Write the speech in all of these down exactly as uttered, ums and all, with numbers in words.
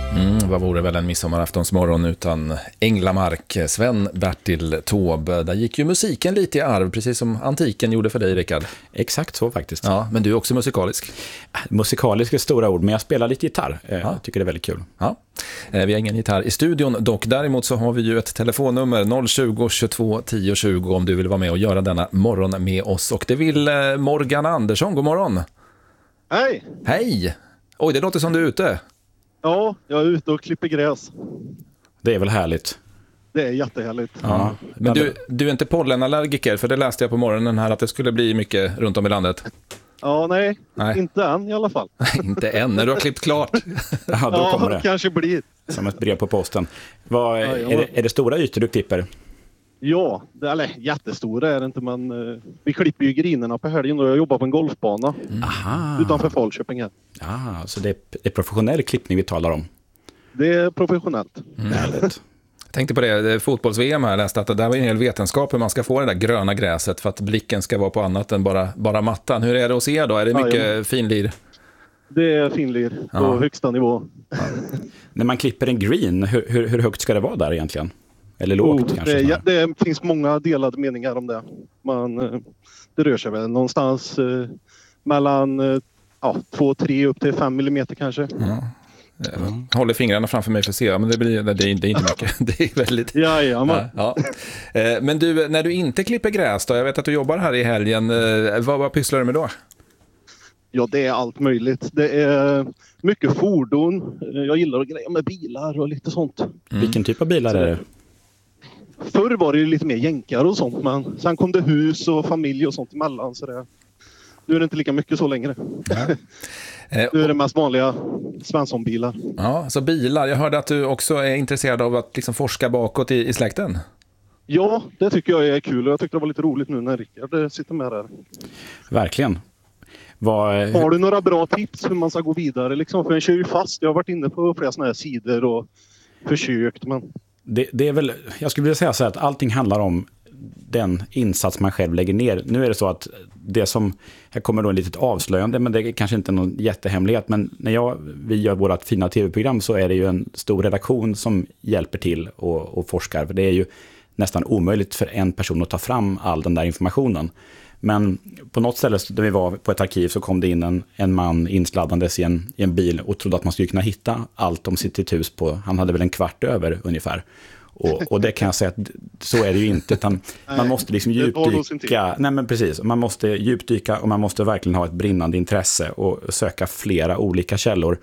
Mm, vad vore väl en midsommaraftonsmorgon utan Änglamark, Sven-Bertil Taube. Där gick ju musiken lite i arv, precis som antiken gjorde för dig, Rickard. Exakt så faktiskt. Ja, men du är också musikalisk. Musikalisk är stora ord, men jag spelar lite gitarr. Jag ja. tycker det är väldigt kul. Ja. Vi har ingen gitarr i studion dock. Däremot så har vi ju ett telefonnummer noll tjugo, tjugotvå, tio tjugo om du vill vara med och göra denna morgon med oss. Och det vill Morgan Andersson. God morgon. Hej. Hej. Oj, det låter som du är ute. Ja, jag är ute och klipper gräs. Det är väl härligt. Det är jättehärligt. Ja. Men du, du är inte pollenallergiker, för det läste jag på morgonen här att det skulle bli mycket runt om i landet. Ja, nej, nej. Inte än i alla fall. Inte än, när du har klippt klart. Ja, då ja, kommer det. Kanske blir. Som ett brev på posten. Vad, ja, är, det, är det stora ytor du klipper? Ja, det, eller jättestora är det inte, men uh, vi klipper ju grinerna på helgen och jag jobbar på en golfbana Aha. utanför Falköping här. Ja, så det är, det är professionell klippning vi talar om. Det är professionellt. Mm. Härligt. Jag tänkte på det, det fotbolls-V M här, jag läste att det där var en hel vetenskap hur man ska få det där gröna gräset för att blicken ska vara på annat än bara, bara mattan. Hur är det hos er då? Är det mycket ja, finlir? Det är finlir på ja. högsta nivå. Ja. När man klipper en green, hur, hur, hur högt ska det vara där egentligen? Eller lågt oh, kanske? Det, det finns många delade meningar om det. Man, det rör sig väl någonstans eh, mellan eh, ja, två tre upp till fem millimeter kanske. Ja. Mm. Håller fingrarna framför mig för att se, men det, blir, det, är, det är inte mycket. Det är väldigt... Ja, ja, man. ja, ja. Men du, när du inte klipper gräs då, jag vet att du jobbar här i helgen, vad, vad pysslar du med då? Ja, det är allt möjligt. Det är mycket fordon. Jag gillar att greja med bilar och lite sånt. Mm. Vilken typ av bilar är det? Förr var det lite mer jänkar och sånt, men sen kom det hus och familj och sånt emellan, så det, nu är det inte lika mycket så längre. Ja. Nu är det mest vanliga Svensson-bilar. Ja, så bilar. Jag hörde att du också är intresserad av att liksom forska bakåt i, i släkten. Ja, det tycker jag är kul och jag tyckte det var lite roligt nu när Rickard sitter med där. Verkligen. Var... Har du några bra tips hur man ska gå vidare? Liksom? För en kör ju fast. Jag har varit inne på flera sådana här sidor och försökt, men... Det, det är väl, jag skulle vilja säga så här att allting handlar om den insats man själv lägger ner. Nu är det så att det som, här kommer då en litet avslöjande, men det är kanske inte någon jättehemlighet, men när jag, vi gör vårt fina tv-program så är det ju en stor redaktion som hjälper till och, och forskar, för det är ju nästan omöjligt för en person att ta fram all den där informationen. Men på något ställe där vi var på ett arkiv så kom det in en, en man insladdandes i en, i en bil och trodde att man skulle kunna hitta allt om sitt hus på, han hade väl en kvart över ungefär. Och, och det kan jag säga att så är det ju inte, utan nej, man måste liksom djupdyka. Nej, men precis, man måste djupdyka och man måste verkligen ha ett brinnande intresse och söka flera olika källor.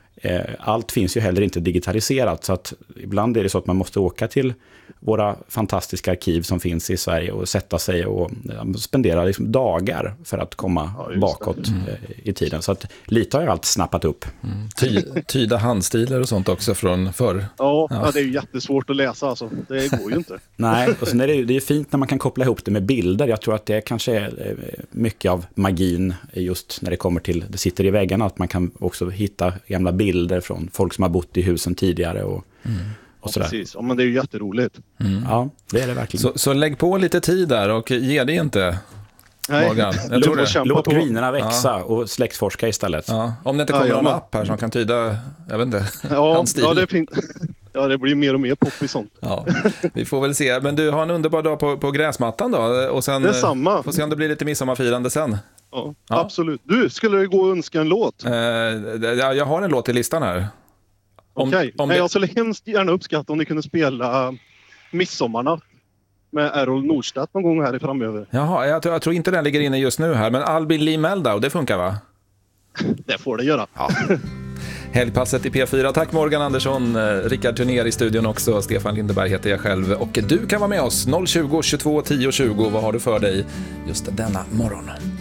Allt finns ju heller inte digitaliserat, så att ibland är det så att man måste åka till våra fantastiska arkiv som finns i Sverige och sätta sig och spendera liksom dagar för att komma ja, bakåt mm. i tiden. Så att lite har jag allt snappat upp. Mm. Ty, tyda handstilar och sånt också från förr. Ja, ja. ja, det är ju jättesvårt att läsa alltså. Det går ju inte. Nej, och sen är det ju det är fint när man kan koppla ihop det med bilder. Jag tror att det kanske är mycket av magin just när det kommer till, det sitter i väggarna, att man kan också hitta gamla bilder från folk som har bott i husen tidigare och mm. Ja, precis. Ja, men det är ju jätteroligt. Mm. Ja, det är det verkligen. Så, så lägg på lite tid där och ge det inte. Nej, Morgan. Jag tror det. Låt grinerna växa ja. och släktforska istället. Ja. Om det inte kommer ja, någon app här som kan tyda, jag vet inte, ja, hans stil. Ja, det är fint. Ja, det blir mer och mer pop i sånt. Ja, vi får väl se. Men du har en underbar dag på, på gräsmattan då. Och sen, det är samma. Får se om det blir lite midsommarfirande sen. Ja, ja. Absolut. Du, skulle det gå att önska en låt? Eh, jag har en låt i listan här. Okej, okay. det... jag skulle hemskt gärna uppskatta om ni kunde spela Midsommarna med Errol Nordstedt någon gång här i framöver. Jaha, jag, jag tror inte den ligger inne just nu här, men I'll be Lee Meldau, det funkar va? Det får det göra. Ja. Helgpasset i P fyra. Tack Morgan Andersson, Rickard Turner i studion också, Stefan Lindeberg heter jag själv och du kan vara med oss noll tjugo, tjugotvå, tio tjugo. Vad har du för dig just denna morgon?